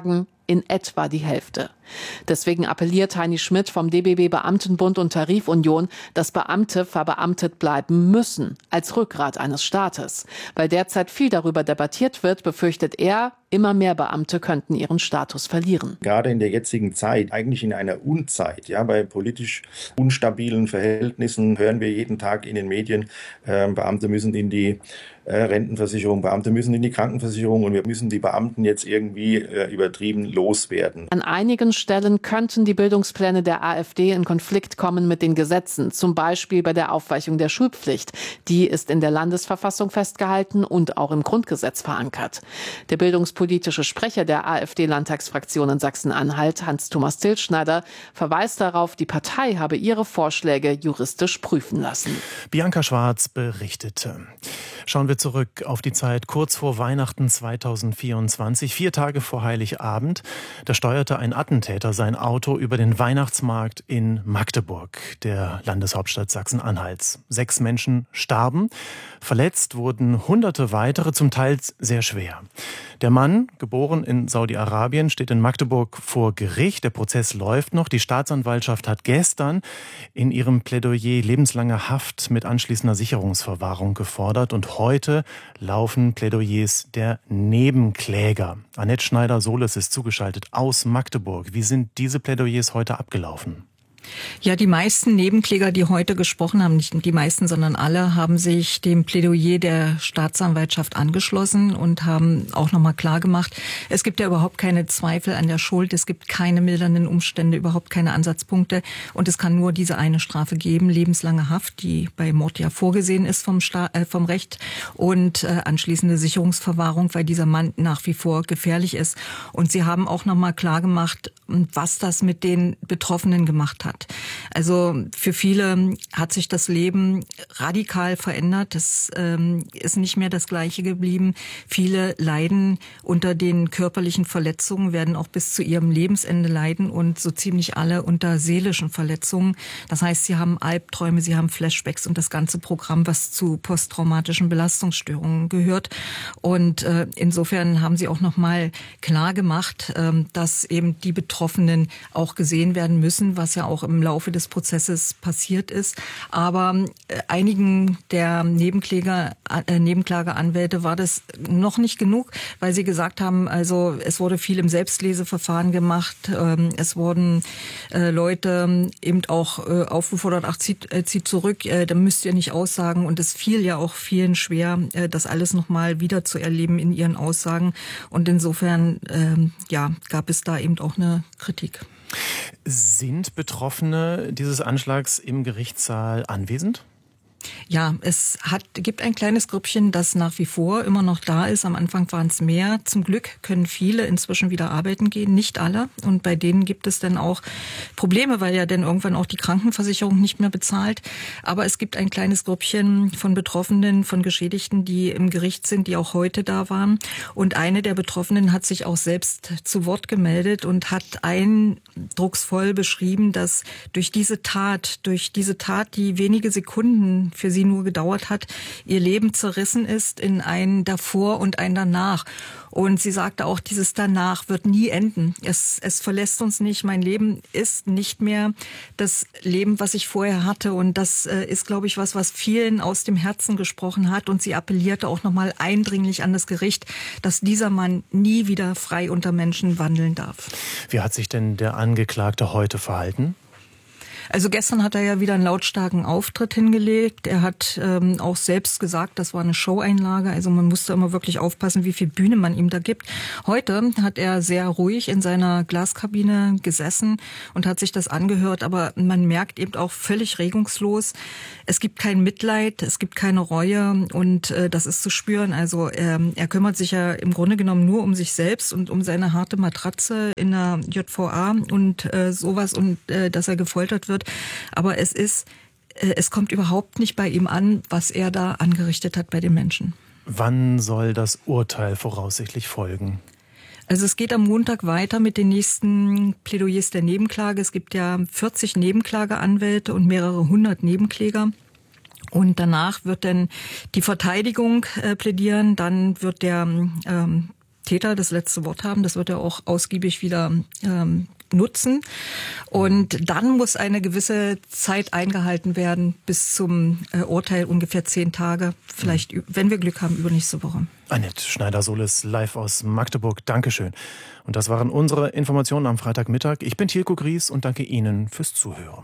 in etwa die Hälfte. Deswegen appelliert Heini Schmidt vom D B B Beamtenbund und Tarifunion, dass Beamte verbeamtet bleiben müssen, als Rückgrat eines Staates. Weil derzeit viel darüber debattiert wird, befürchtet er, immer mehr Beamte könnten ihren Status verlieren. Gerade in der jetzigen Zeit, eigentlich in einer Unzeit, ja, bei politisch unstabilen Verhältnissen hören wir jeden Tag in den Medien, äh, Beamte müssen in die äh, Rentenversicherung, Beamte müssen in die Krankenversicherung und wir müssen die Beamten jetzt irgendwie äh, übertrieben loswerden. An einigen Stellen könnten die Bildungspläne der AfD in Konflikt kommen mit den Gesetzen, zum Beispiel bei der Aufweichung der Schulpflicht. Die ist in der Landesverfassung festgehalten und auch im Grundgesetz verankert. Der bildungspolitische Sprecher der AfD-Landtagsfraktion in Sachsen-Anhalt, Hans-Thomas Tilschneider, verweist darauf, die Partei habe ihre Vorschläge juristisch prüfen lassen. Bianca Schwarz berichtete. Schauen wir zurück auf die Zeit kurz vor Weihnachten zweitausendvierundzwanzig, vier Tage vor Heiligabend. Da steuerte ein Attentäter sein Auto über den Weihnachtsmarkt in Magdeburg, der Landeshauptstadt Sachsen-Anhalts. Sechs Menschen starben, verletzt wurden hunderte weitere, zum Teil sehr schwer. Der Mann, geboren in Saudi-Arabien, steht in Magdeburg vor Gericht. Der Prozess läuft noch. Die Staatsanwaltschaft hat gestern in ihrem Plädoyer lebenslange Haft mit anschließender Sicherungsverwahrung gefordert. Und heute laufen Plädoyers der Nebenkläger. Annette Schneider-Soles ist zugeschaltet aus Magdeburg. Wie sind diese Plädoyers heute abgelaufen? Ja, die meisten Nebenkläger, die heute gesprochen haben, nicht die meisten, sondern alle, haben sich dem Plädoyer der Staatsanwaltschaft angeschlossen und haben auch nochmal klargemacht, es gibt ja überhaupt keine Zweifel an der Schuld, es gibt keine mildernden Umstände, überhaupt keine Ansatzpunkte und es kann nur diese eine Strafe geben, lebenslange Haft, die bei Mord ja vorgesehen ist vom, Sta- äh, vom Recht und äh, anschließende Sicherungsverwahrung, weil dieser Mann nach wie vor gefährlich ist. Und sie haben auch nochmal klargemacht, was das mit den Betroffenen gemacht hat. Also für viele hat sich das Leben radikal verändert. Es ähm, ist nicht mehr das Gleiche geblieben. Viele leiden unter den körperlichen Verletzungen, werden auch bis zu ihrem Lebensende leiden und so ziemlich alle unter seelischen Verletzungen. Das heißt, sie haben Albträume, sie haben Flashbacks und das ganze Programm, was zu posttraumatischen Belastungsstörungen gehört. Und äh, insofern haben sie auch nochmal klar gemacht, äh, dass eben die Betroffenen auch gesehen werden müssen, was ja auch im Laufe des Prozesses passiert ist. Aber äh, einigen der Nebenkläger, äh, Nebenklageanwälte war das noch nicht genug, weil sie gesagt haben, also es wurde viel im Selbstleseverfahren gemacht. Ähm, es wurden äh, Leute eben auch äh, aufgefordert, ach, zieht, äh, zieht zurück, äh, da müsst ihr nicht aussagen. Und es fiel ja auch vielen schwer, äh, das alles nochmal wieder zu erleben in ihren Aussagen. Und insofern äh, ja, gab es da eben auch eine Kritik. Sind Betroffene dieses Anschlags im Gerichtssaal anwesend? Ja, es hat, gibt ein kleines Grüppchen, das nach wie vor immer noch da ist. Am Anfang waren es mehr. Zum Glück können viele inzwischen wieder arbeiten gehen, nicht alle. Und bei denen gibt es dann auch Probleme, weil ja dann irgendwann auch die Krankenversicherung nicht mehr bezahlt. Aber es gibt ein kleines Grüppchen von Betroffenen, von Geschädigten, die im Gericht sind, die auch heute da waren. Und eine der Betroffenen hat sich auch selbst zu Wort gemeldet und hat eindrucksvoll beschrieben, dass durch diese Tat, durch diese Tat, die wenige Sekunden für sie nur gedauert hat, ihr Leben zerrissen ist in ein Davor und ein Danach. Und sie sagte auch, dieses Danach wird nie enden. Es, es verlässt uns nicht. Mein Leben ist nicht mehr das Leben, was ich vorher hatte. Und das äh, ist, glaube ich, was, was vielen aus dem Herzen gesprochen hat. Und sie appellierte auch nochmal eindringlich an das Gericht, dass dieser Mann nie wieder frei unter Menschen wandeln darf. Wie hat sich denn der Angeklagte heute verhalten? Also gestern hat er ja wieder einen lautstarken Auftritt hingelegt. Er hat ähm, auch selbst gesagt, das war eine Showeinlage. Also man musste immer wirklich aufpassen, wie viel Bühne man ihm da gibt. Heute hat er sehr ruhig in seiner Glaskabine gesessen und hat sich das angehört. Aber man merkt eben auch völlig regungslos. Es gibt kein Mitleid, es gibt keine Reue und äh, das ist zu spüren. Also er, er kümmert sich ja im Grunde genommen nur um sich selbst und um seine harte Matratze in der J V A und äh, sowas und äh, dass er gefoltert wird. Aber es ist, es kommt überhaupt nicht bei ihm an, was er da angerichtet hat bei den Menschen. Wann soll das Urteil voraussichtlich folgen? Also es geht am Montag weiter mit den nächsten Plädoyers der Nebenklage. Es gibt ja vierzig Nebenklageanwälte und mehrere hundert Nebenkläger. Und danach wird dann die Verteidigung äh, plädieren. Dann wird der ähm, Täter das letzte Wort haben. Das wird er auch ausgiebig wieder ähm, nutzen. Und dann muss eine gewisse Zeit eingehalten werden bis zum äh, Urteil, ungefähr zehn Tage, vielleicht, mhm. wenn wir Glück haben, übernächste Woche. Annette Schneider-Solis live aus Magdeburg. Dankeschön. Und das waren unsere Informationen am Freitagmittag. Ich bin Tilko Gries und danke Ihnen fürs Zuhören.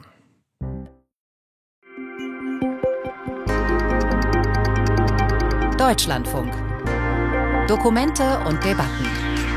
Deutschlandfunk. Dokumente und Debatten.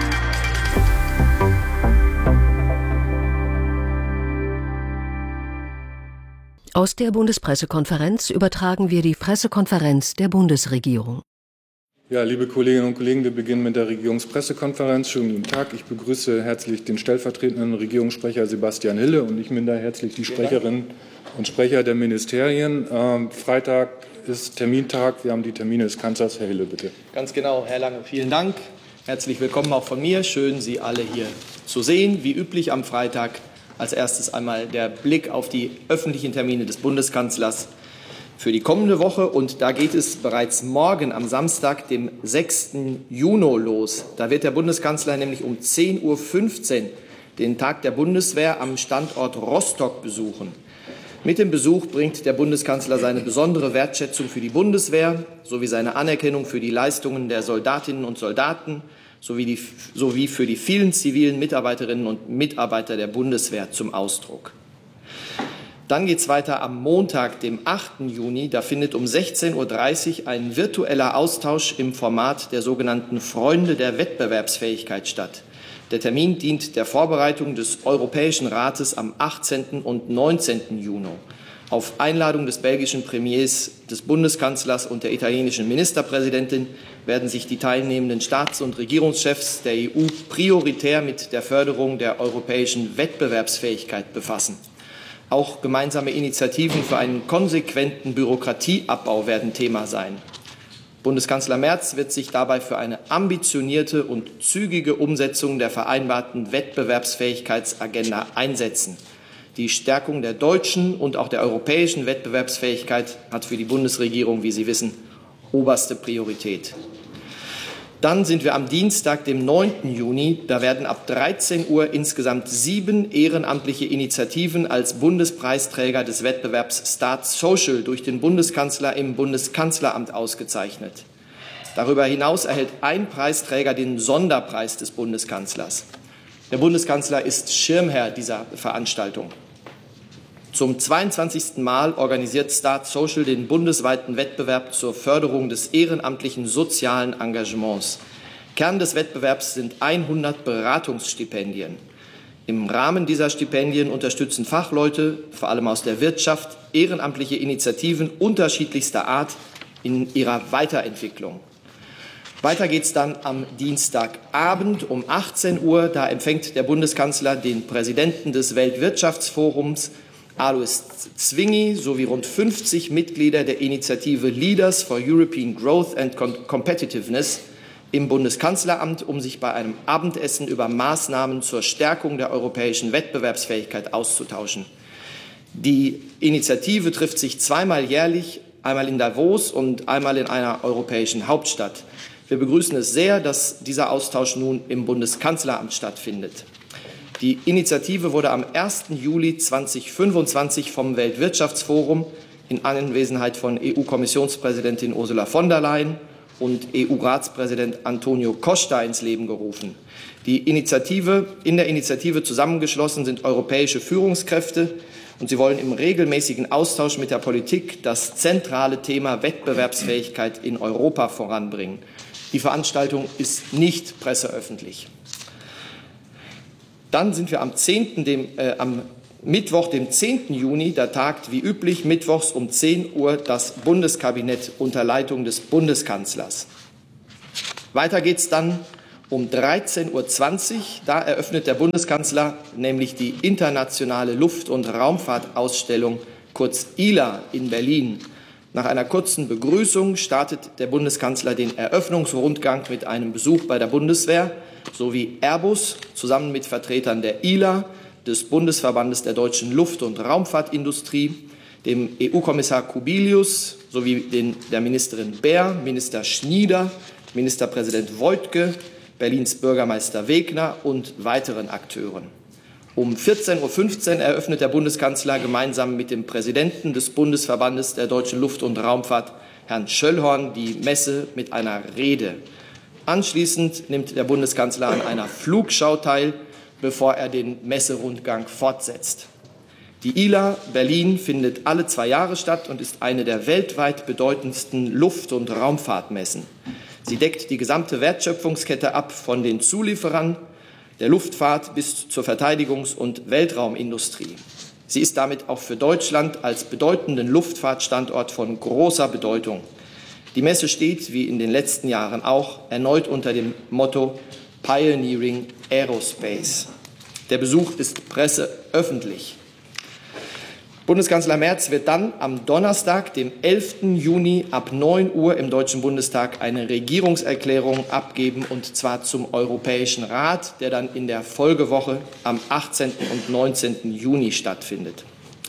Aus der Bundespressekonferenz übertragen wir die Pressekonferenz der Bundesregierung. Ja, liebe Kolleginnen und Kollegen, wir beginnen mit der Regierungspressekonferenz. Schönen guten Tag. Ich begrüße herzlich den stellvertretenden Regierungssprecher Sebastian Hille und ich minder herzlich die Sprecherinnen und Sprecher der Ministerien. Ähm, Freitag ist Termintag. Wir haben die Termine des Kanzlers. Herr Hille, bitte. Ganz genau, Herr Lange, vielen Dank. Herzlich willkommen auch von mir. Schön, Sie alle hier zu sehen. Wie üblich am Freitag als erstes einmal der Blick auf die öffentlichen Termine des Bundeskanzlers für die kommende Woche. Und da geht es bereits morgen am Samstag, dem sechsten Juni los. Da wird der Bundeskanzler nämlich um zehn Uhr fünfzehn den Tag der Bundeswehr am Standort Rostock besuchen. Mit dem Besuch bringt der Bundeskanzler seine besondere Wertschätzung für die Bundeswehr sowie seine Anerkennung für die Leistungen der Soldatinnen und Soldaten sowie, die, sowie für die vielen zivilen Mitarbeiterinnen und Mitarbeiter der Bundeswehr zum Ausdruck. Dann geht es weiter am Montag, dem achten Juni. Da findet um sechzehn Uhr dreißig ein virtueller Austausch im Format der sogenannten Freunde der Wettbewerbsfähigkeit statt. Der Termin dient der Vorbereitung des Europäischen Rates am achtzehnten und neunzehnten Juni. Auf Einladung des belgischen Premiers, des Bundeskanzlers und der italienischen Ministerpräsidentin werden sich die teilnehmenden Staats- und Regierungschefs der E U prioritär mit der Förderung der europäischen Wettbewerbsfähigkeit befassen. Auch gemeinsame Initiativen für einen konsequenten Bürokratieabbau werden Thema sein. Bundeskanzler Merz wird sich dabei für eine ambitionierte und zügige Umsetzung der vereinbarten Wettbewerbsfähigkeitsagenda einsetzen. Die Stärkung der deutschen und auch der europäischen Wettbewerbsfähigkeit hat für die Bundesregierung, wie Sie wissen, oberste Priorität. Dann sind wir am Dienstag, dem neunten Juni. Da werden ab dreizehn Uhr insgesamt sieben ehrenamtliche Initiativen als Bundespreisträger des Wettbewerbs Start Social durch den Bundeskanzler im Bundeskanzleramt ausgezeichnet. Darüber hinaus erhält ein Preisträger den Sonderpreis des Bundeskanzlers. Der Bundeskanzler ist Schirmherr dieser Veranstaltung. Zum zweiundzwanzigsten Mal organisiert Start Social den bundesweiten Wettbewerb zur Förderung des ehrenamtlichen sozialen Engagements. Kern des Wettbewerbs sind hundert Beratungsstipendien. Im Rahmen dieser Stipendien unterstützen Fachleute, vor allem aus der Wirtschaft, ehrenamtliche Initiativen unterschiedlichster Art in ihrer Weiterentwicklung. Weiter geht es dann am Dienstagabend um achtzehn Uhr. Da empfängt der Bundeskanzler den Präsidenten des Weltwirtschaftsforums, Alois Zwingli, sowie rund fünfzig Mitglieder der Initiative Leaders for European Growth and Competitiveness im Bundeskanzleramt, um sich bei einem Abendessen über Maßnahmen zur Stärkung der europäischen Wettbewerbsfähigkeit auszutauschen. Die Initiative trifft sich zweimal jährlich, einmal in Davos und einmal in einer europäischen Hauptstadt. Wir begrüßen es sehr, dass dieser Austausch nun im Bundeskanzleramt stattfindet. Die Initiative wurde am ersten Juli zweitausendfünfundzwanzig vom Weltwirtschaftsforum in Anwesenheit von E U-Kommissionspräsidentin Ursula von der Leyen und E U-Ratspräsident Antonio Costa ins Leben gerufen. Die Initiative, in der Initiative zusammengeschlossen sind europäische Führungskräfte und sie wollen im regelmäßigen Austausch mit der Politik das zentrale Thema Wettbewerbsfähigkeit in Europa voranbringen. Die Veranstaltung ist nicht presseöffentlich. Dann sind wir am, zehnten, dem, äh, am Mittwoch, dem zehnten Juni. Da tagt wie üblich mittwochs um zehn Uhr das Bundeskabinett unter Leitung des Bundeskanzlers. Weiter geht es dann um dreizehn Uhr zwanzig. Da eröffnet der Bundeskanzler nämlich die internationale Luft- und Raumfahrtausstellung, kurz I L A, in Berlin. Nach einer kurzen Begrüßung startet der Bundeskanzler den Eröffnungsrundgang mit einem Besuch bei der Bundeswehr sowie Airbus zusammen mit Vertretern der I L A, des Bundesverbandes der deutschen Luft- und Raumfahrtindustrie, dem E U-Kommissar Kubilius sowie den, der Ministerin Baer, Minister Schnieder, Ministerpräsident Woidke, Berlins Bürgermeister Wegner und weiteren Akteuren. Um vierzehn Uhr fünfzehn eröffnet der Bundeskanzler gemeinsam mit dem Präsidenten des Bundesverbandes der deutschen Luft- und Raumfahrt, Herrn Schöllhorn, die Messe mit einer Rede. Anschließend nimmt der Bundeskanzler an einer Flugschau teil, bevor er den Messerundgang fortsetzt. Die I L A Berlin findet alle zwei Jahre statt und ist eine der weltweit bedeutendsten Luft- und Raumfahrtmessen. Sie deckt die gesamte Wertschöpfungskette ab, von den Zulieferern der Luftfahrt bis zur Verteidigungs- und Weltraumindustrie. Sie ist damit auch für Deutschland als bedeutenden Luftfahrtstandort von großer Bedeutung. Die Messe steht, wie in den letzten Jahren auch, erneut unter dem Motto Pioneering Aerospace. Der Besuch ist presseöffentlich. Bundeskanzler Merz wird dann am Donnerstag, dem elften Juni ab neun Uhr im Deutschen Bundestag eine Regierungserklärung abgeben, und zwar zum Europäischen Rat, der dann in der Folgewoche am achtzehnten und neunzehnten Juni stattfindet.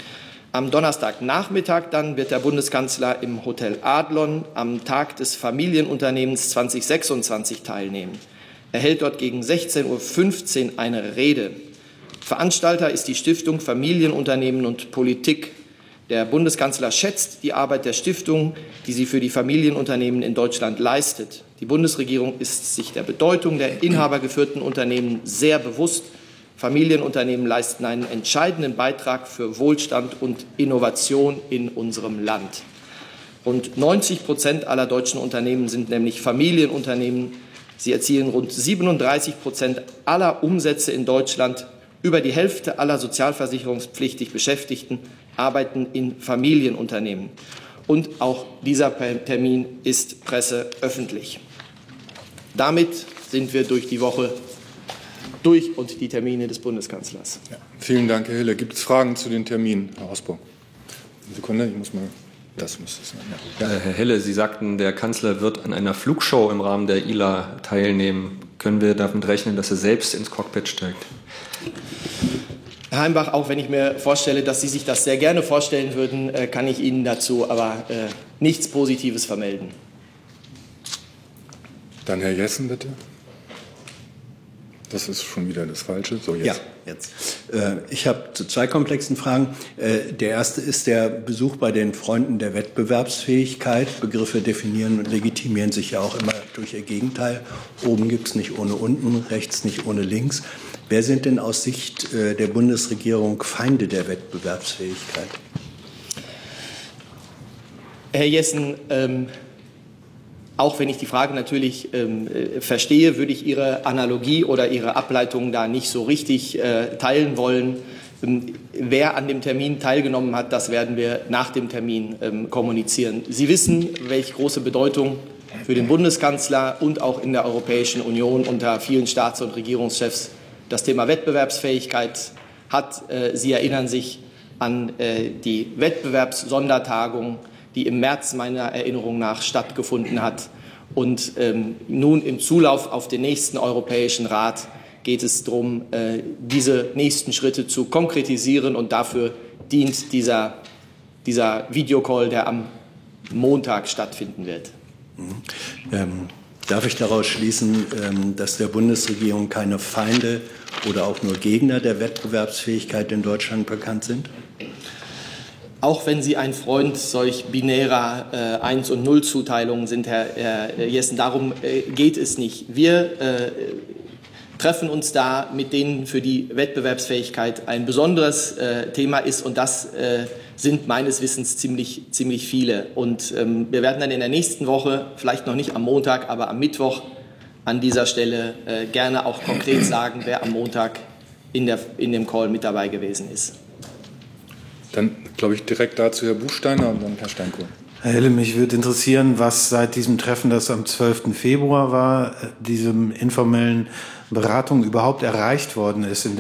Am Donnerstagnachmittag dann wird der Bundeskanzler im Hotel Adlon am Tag des Familienunternehmens zweitausendsechsundzwanzig teilnehmen. Er hält dort gegen sechzehn Uhr fünfzehn eine Rede. Veranstalter ist die Stiftung Familienunternehmen und Politik. Der Bundeskanzler schätzt die Arbeit der Stiftung, die sie für die Familienunternehmen in Deutschland leistet. Die Bundesregierung ist sich der Bedeutung der inhabergeführten Unternehmen sehr bewusst. Familienunternehmen leisten einen entscheidenden Beitrag für Wohlstand und Innovation in unserem Land. Rund neunzig Prozent aller deutschen Unternehmen sind nämlich Familienunternehmen. Sie erzielen rund siebenunddreißig Prozent aller Umsätze in Deutschland. Über die Hälfte aller sozialversicherungspflichtig Beschäftigten arbeiten in Familienunternehmen. Und auch dieser Termin ist presseöffentlich. Damit sind wir durch die Woche durch und die Termine des Bundeskanzlers. Ja, vielen Dank, Herr Hille. Gibt es Fragen zu den Terminen, Herr Osborn? Eine Sekunde, ich muss mal... Das müsste es sein. Ja. Ja, Herr Hille, Sie sagten, der Kanzler wird an einer Flugshow im Rahmen der I L A teilnehmen. Können wir damit rechnen, dass er selbst ins Cockpit steigt? Herr Heimbach, auch wenn ich mir vorstelle, dass Sie sich das sehr gerne vorstellen würden, kann ich Ihnen dazu aber äh, nichts Positives vermelden. Dann Herr Jessen, bitte. Das ist schon wieder das Falsche. So, jetzt. Ja, jetzt. Ich habe zu zwei komplexen Fragen. Der erste ist der Besuch bei den Freunden der Wettbewerbsfähigkeit. Begriffe definieren und legitimieren sich ja auch immer durch ihr Gegenteil. Oben gibt es nicht ohne unten, rechts nicht ohne links. Wer sind denn aus Sicht der Bundesregierung Feinde der Wettbewerbsfähigkeit? Herr Jessen, ähm auch wenn ich die Frage natürlich ähm, verstehe, würde ich Ihre Analogie oder Ihre Ableitung da nicht so richtig äh, teilen wollen. Ähm, wer an dem Termin teilgenommen hat, das werden wir nach dem Termin ähm, kommunizieren. Sie wissen, welche große Bedeutung für den Bundeskanzler und auch in der Europäischen Union unter vielen Staats- und Regierungschefs das Thema Wettbewerbsfähigkeit hat. Äh, Sie erinnern sich an äh, die Wettbewerbssondertagung, die im März meiner Erinnerung nach stattgefunden hat. Und ähm, nun im Zulauf auf den nächsten Europäischen Rat geht es darum, äh, diese nächsten Schritte zu konkretisieren. Und dafür dient dieser, dieser Videocall, der am Montag stattfinden wird. Mhm. Ähm, darf ich daraus schließen, ähm, dass der Bundesregierung keine Feinde oder auch nur Gegner der Wettbewerbsfähigkeit in Deutschland bekannt sind? Auch wenn Sie ein Freund solch binärer äh, eins- und Null-Zuteilungen sind, Herr, Herr Jessen, darum äh, geht es nicht. Wir äh, treffen uns da mit denen, für die Wettbewerbsfähigkeit ein besonderes äh, Thema ist, und das äh, sind meines Wissens ziemlich, ziemlich viele. Und ähm, wir werden dann in der nächsten Woche, vielleicht noch nicht am Montag, aber am Mittwoch an dieser Stelle äh, gerne auch konkret sagen, wer am Montag in, der, in dem Call mit dabei gewesen ist. Dann, glaube ich, direkt dazu Herr Buchsteiner und dann Herr Steinkohl. Herr Hille, mich würde interessieren, was seit diesem Treffen, das am zwölften Februar war, diesem informellen Beratung überhaupt erreicht worden ist in